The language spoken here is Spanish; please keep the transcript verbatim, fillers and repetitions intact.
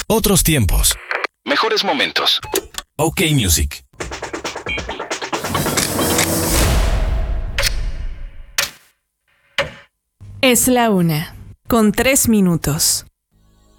Otros tiempos. Mejores momentos. OK Music. Es la una, con tres minutos.